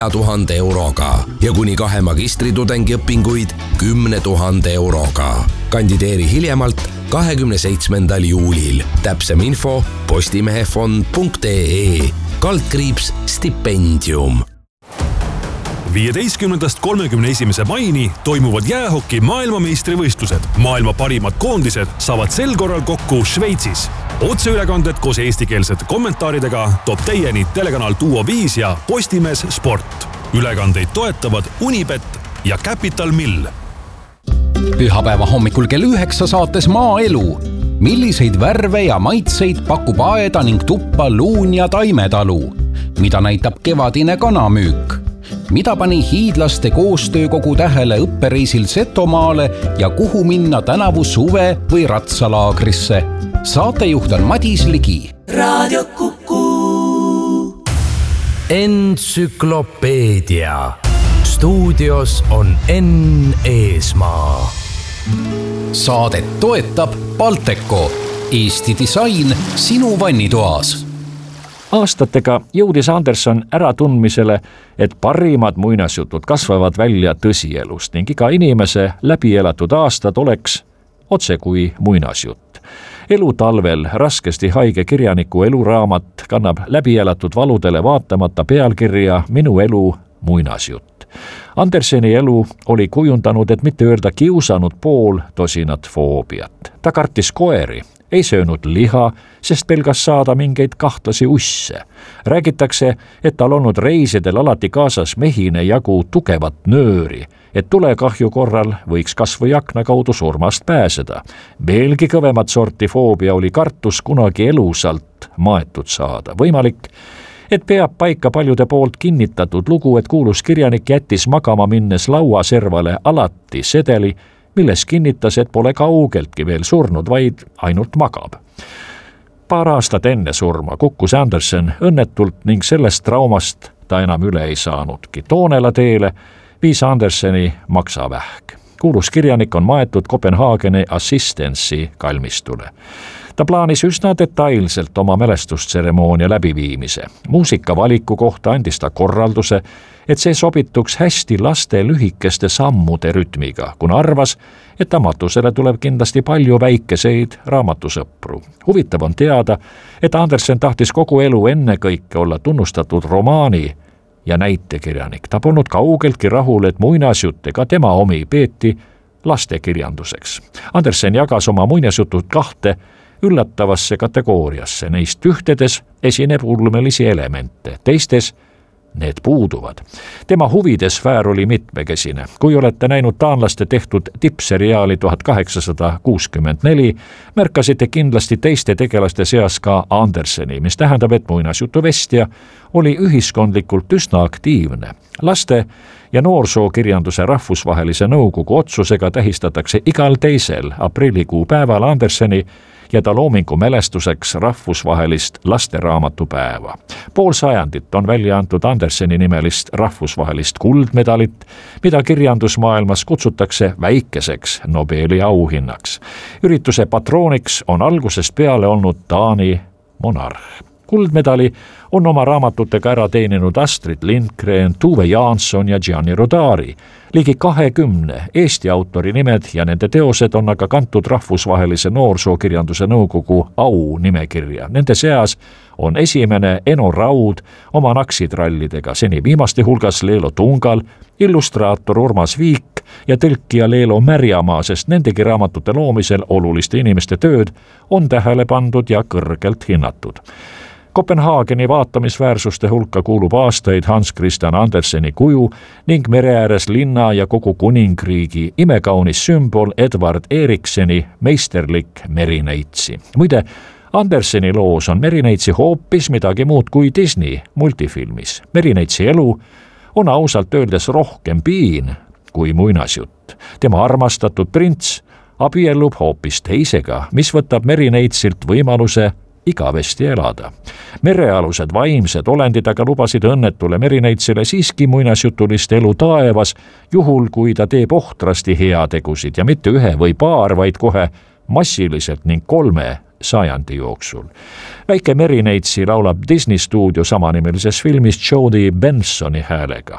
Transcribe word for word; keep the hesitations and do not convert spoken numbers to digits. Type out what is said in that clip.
tuhande euroga ja kuni kahe magistritudengi õpinguid kümne tuhande euroga. Kandideeri hiljemalt kahekümne seitsmendal juulil. Täpsem info postimehefond punkt ee kaldkriips stipendium. viieteistkümnendast kolmekümne esimese maini toimuvad jäähoki maailmameistrivõistlused. Maailma parimad koondised saavad sel korral kokku Šveitsis. Otseülekanded koos eestikeelsete kommentaaridega toob teieni telekanal Duo viis ja Postimees Sport. Ülekandeid toetavad Unibet ja Capital Mill. Pühapäeva hommikul kell üheksa saates Maaelu. Milliseid värve ja maitseid pakub aeda ning tuppa luun ja taimetalu? Mida näitab kevadine kanamüük? Mida pani hiidlaste koostöökogu tähele õppereisil Setomaale ja kuhu minna tänavu suve või ratsalaagrisse? Saatejuht on Madis Ligi. Raadio Kuku. Entsüklopeedia. Stuudios on Enn Eesmaa. Saadet toetab Balteco. Eesti disain sinu vannitoas. Aastatega jõudis Anderson äratundmisele, et parimad muinasjutud kasvavad välja tõsielust ning iga inimese läbielatud aastad oleks otse kui muinasjutt. Elu talvel raskesti haige kirjaniku eluraamat kannab läbielatud valudele vaatamata pealkirja Minu elu muinasjutt. Anderseni elu oli kujundanud, et mitte öelda kiusanud pool tosinat foobiat. Ta kartis koeri, ei söönud liha, sest pelgas saada mingeid kahtlasi usse. Räägitakse, et tal olnud reisidel alati kaasas mehine jagu tugevat nööri, et tulekahju korral võiks kas või akna kaudu surmast pääseda. Veelgi kõvemat sorti foobia oli kartus kunagi elusalt maetud saada. Võimalik, et peab paika paljude poolt kinnitatud lugu, et kuulus kirjanik jättis magama minnes lauaservale alati sedeli, milles kinnitas, et pole kaugeltki veel surnud, vaid ainult magab. Paar aastat enne surma kukkus Andersen õnnetult ning sellest traumast ta enam üle ei saanudki. Toonela teele viis Anderseni maksavähk. Kuulus kirjanik on maetud Kopenhaageni Assistensi kalmistule. Ta plaanis üsna detailselt oma mälestustseremoonia läbiviimise. Muusikavaliku kohta andis ta korralduse, et see sobituks hästi laste lühikeste sammude rütmiga, kuna arvas, et ta matusele tuleb kindlasti palju väikeseid raamatusõpru. Huvitav on teada, et Andersen tahtis kogu elu ennekõike olla tunnustatud romaani ja näitekirjanik. Ta polnud kaugeltki rahul, et muinasjutt ega tema omi peeti lastekirjanduseks. Andersen jagas oma muinasjutud kahte üllatavasse kategooriasse. Neist ühtedes esineb ulmelisi elemente, teistes need puuduvad. Tema huvide sfäär oli mitmekesine. Kui olete näinud taanlaste tehtud tippseriaali tuhat kaheksasada kuuskümmend neli, märkasite kindlasti teiste tegelaste seas ka Anderseni, mis tähendab, et muinasjutuvestja oli ühiskondlikult üsna aktiivne. Laste ja noorsookirjanduse rahvusvahelise nõukogu otsusega tähistatakse igal teisel aprillikuu päeval Anderseni ja ta loomingu mälestuseks rahvusvahelist lasteraamatupäeva. Pool sajandit on välja antud Anderseni nimelist rahvusvahelist kuldmedalit, mida kirjandusmaailmas kutsutakse väikeseks Nobeli auhinnaks. Ürituse patrooniks on algusest peale olnud Taani monarh. Kuldmedali on oma raamatutega ära teeninud Astrid Lindgren, Tuve Jansson ja Gianni Rodari. Ligi kahekümne Eesti autori nimed ja nende teosed on aga kantud rahvusvahelise noorsookirjanduse nõukogu au nimekirja. Nende seas on esimene Eno Raud oma naksitrallidega, seni viimaste hulgas Leelo Tungal, illustraator Urmas Viik ja tõlkija Leelo Märjamaa, sest nendegi raamatute loomisel oluliste inimeste tööd on tähele pandud ja kõrgelt hinnatud. Kopenhaageni vaatamisväärsuste hulka kuulub aastaid Hans Christian Anderseni kuju ning mereääres linna ja kogu kuningriigi imekaunis sümbol Edward Erikseni meisterlik merineitsi. Muide, Anderseni loos on merineitsi hoopis midagi muud kui Disney multifilmis. Merineitsi elu on ausalt öeldes rohkem piin kui muinasjutt. Tema armastatud prints abiellub hoopis teisega, mis võtab merineitsilt võimaluse igavesti elada. Merealused vaimsed olendid aga lubasid õnnetule merineitsile siiski muinasjutulist elu taevas, juhul kui ta teeb ohtrasti heategusid ja mitte ühe või paar, vaid kohe massiliselt ning kolme sajandi jooksul. Väike merineitsi laulab Disney stuudio samanimelises filmis Jodie Bensoni häälega.